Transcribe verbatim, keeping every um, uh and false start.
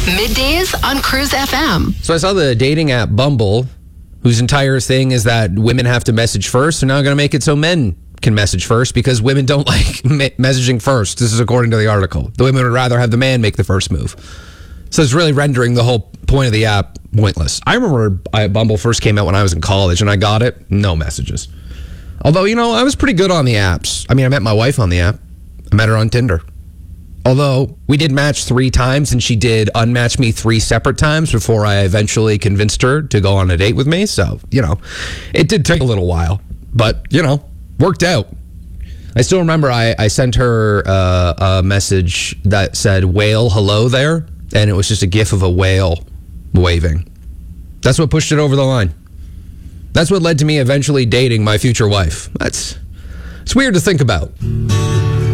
Middays on Cruise F M. So I saw the dating app Bumble, whose entire thing is that women have to message first. They're now going to make it so men can message first because women don't like me- messaging first. This is according to the article. The women would rather have the man make the first move. So it's really rendering the whole point of the app pointless. I remember I, Bumble first came out when I was in college and I got it. No messages. Although, you know, I was pretty good on the apps. I mean, I met my wife on the app. I met her on Tinder. Although we did match three times and she did unmatch me three separate times before I eventually convinced her to go on a date with me. So, you know, it did take a little while, but, you know, worked out. I still remember I, I sent her uh, a message that said, whale, hello there. And it was just a gif of a whale waving. That's what pushed it over the line. That's what led to me eventually dating my future wife. That's, it's weird to think about.